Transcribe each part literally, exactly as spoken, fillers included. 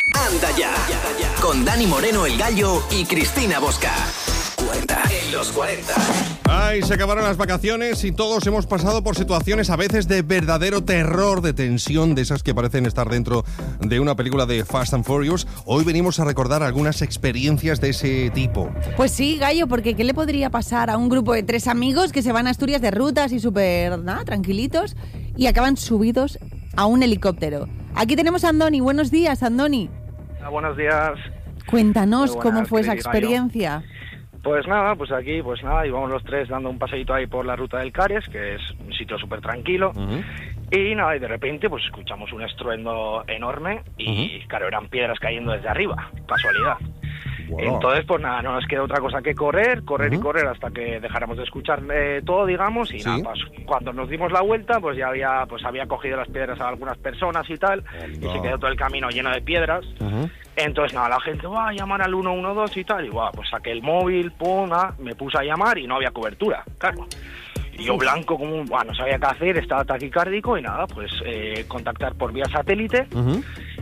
Anda ya, con Dani Moreno el Gallo y Cristina Bosca. cuarenta en los cuarenta. Ay, se acabaron las vacaciones y todos hemos pasado por situaciones a veces de verdadero terror, de tensión, de esas que parecen estar dentro de una película de Fast and Furious. Hoy venimos a recordar algunas experiencias de ese tipo. Pues sí, Gallo, porque ¿qué le podría pasar a un grupo de tres amigos que se van a Asturias de rutas y súper, nada, tranquilitos y acaban subidos a un helicóptero? Aquí tenemos a Andoni. Buenos días, Andoni. Ah, buenos días. Cuéntanos Buenas, cómo fue esa Gallo. experiencia. Pues nada, pues aquí, pues nada, íbamos los tres dando un paseíto ahí por la ruta del Cares, que es un sitio súper tranquilo. Uh-huh. Y nada, y de repente pues escuchamos un estruendo enorme y Uh-huh. claro, eran piedras cayendo desde arriba, casualidad. Wow. Entonces, pues nada, no nos queda otra cosa que correr, correr Uh-huh. y correr hasta que dejáramos de escuchar eh, todo, digamos, y Sí. nada, pues cuando nos dimos la vuelta, pues ya había, pues había cogido las piedras a algunas personas y tal, y Anda. se quedó todo el camino lleno de piedras. Uh-huh. Entonces, nada, la gente va a llamar al uno uno dos y tal, y guau, pues saqué el móvil, pum, ah, me puse a llamar y no había cobertura, claro. Y yo blanco como un, bueno, no sabía qué hacer, estaba taquicárdico y nada, pues eh, contactar por vía satélite. Uh-huh.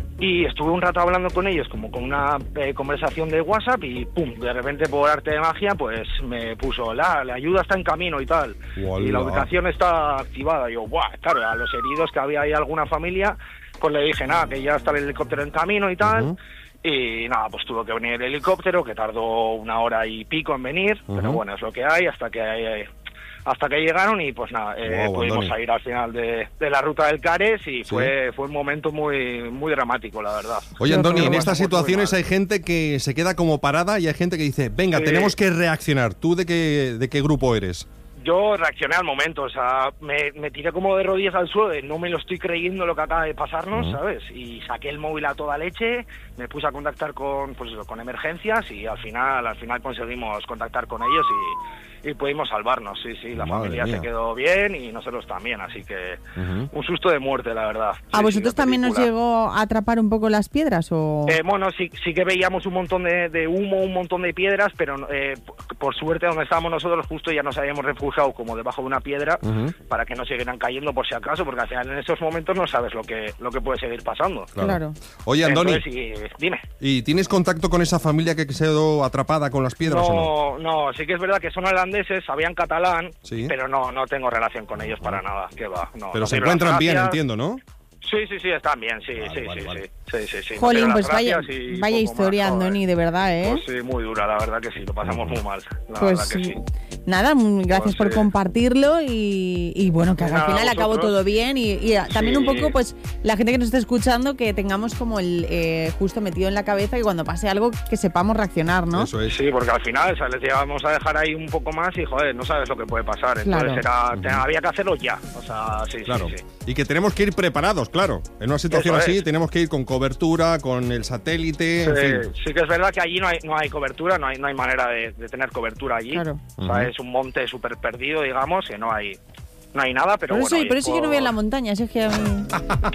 Y estuve un rato hablando con ellos, como con una eh, conversación de WhatsApp, y pum, de repente por arte de magia, pues me puso, la, la ayuda está en camino y tal. Uala. Y la ubicación está activada. Y yo, ¡buah! Claro, a los heridos que había ahí alguna familia, pues le dije, nada, que ya está el helicóptero en camino y tal. Uh-huh. Y nada, pues tuvo que venir el helicóptero, que tardó una hora y pico en venir, Uh-huh. pero bueno, es lo que hay, hasta que eh, hasta que llegaron y pues nada, eh, Wow, pudimos Andoni. salir al final de, de la ruta del Cares y Sí. fue fue un momento muy muy dramático, la verdad. Oye, Andoni, en Pero estas pasamos muy situaciones mal. hay gente que se queda como parada y hay gente que dice, venga, Sí. tenemos que reaccionar. ¿Tú de qué, de qué grupo eres? Yo reaccioné al momento, o sea, me, me tiré como de rodillas al suelo, de no me lo estoy creyendo lo que acaba de pasarnos, Ujú. ¿sabes? Y saqué el móvil a toda leche, me puse a contactar con, pues eso, con emergencias y al final, al final conseguimos contactar con ellos y, y pudimos salvarnos, sí, sí, la Madre familia mía. se quedó bien y nosotros también, así que Ujú. un susto de muerte, la verdad. ¿A Sí, sí, vosotros la también os película. llegó a atrapar un poco las piedras o...? Eh, bueno, sí, sí que veíamos un montón de, de humo, un montón de piedras, pero eh, p- por suerte donde estábamos nosotros justo ya nos habíamos refugiado como debajo de una piedra Ujú. para que no siguieran cayendo por si acaso, porque al final en estos momentos no sabes lo que lo que puede seguir pasando. Claro. Oye, Andoni, Entonces, y- dime. ¿y tienes contacto con esa familia que quedó atrapada con las piedras o no? No, no, sí que es verdad que son holandeses, sabían catalán, Sí. pero no no tengo relación con ellos para nada, que va. No, Pero no se quiero las encuentran bien, gracias. entiendo, ¿no? Sí, sí, sí, están bien, sí, Vale, sí, vale, sí, vale. sí, sí, sí, sí. Jolín, Pero pues las vaya, gracias y vaya poco historia, más, joder. Andoni, de verdad, ¿eh? Pues sí, muy dura, la verdad que sí, lo pasamos muy mal, la Pues verdad que sí. nada, mm, gracias Pues por sí. compartirlo y, y bueno, que al Nada, final acabó vosotros. todo bien y, y también un Sí. poco pues la gente que nos está escuchando que tengamos como el eh, justo metido en la cabeza que cuando pase algo que sepamos reaccionar, ¿no? Eso es. Sí, porque al final, o sea, les llevamos a dejar ahí un poco más y, joder, no sabes lo que puede pasar. Entonces Claro. era, te- había que hacerlo ya. O sea, sí, Claro. sí, sí. Y que tenemos que ir preparados, claro. En una situación Eso así es. tenemos que ir con cobertura, con el satélite, en Sí, fin. sí que es verdad que allí no hay, no hay cobertura, no hay, no hay manera de, de tener cobertura allí. Claro. O sea, Ujú. es un monte súper perdido, digamos, que no hay, no hay nada, pero Por bueno. eso, oye, por eso yo no voy a la montaña, si es que a mí,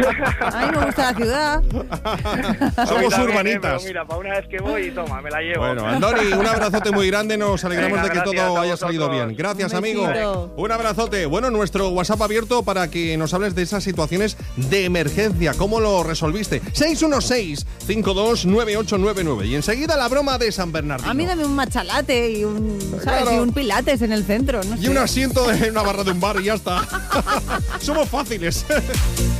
a mí me gusta la ciudad. Somos A mí también, eh, urbanitas. pero mira, para una vez que voy, toma, me la llevo. Bueno, Andoni, un abrazote muy grande. Nos alegramos Venga, de que gracias todo a haya salido vosotros. bien. Gracias, Un amigo. besito. Un abrazote. Bueno, nuestro WhatsApp abierto para que nos hables de esas situaciones de emergencia. ¿Cómo lo resolviste? seis uno seis, cinco dos nueve ocho nueve nueve. Y enseguida la broma de San Bernardino. A mí dame un machalate y un, ¿sabes? Claro. Y un pilates en el centro, no Y sé. un asiento en una barra de un bar y ya está. Somos fáciles.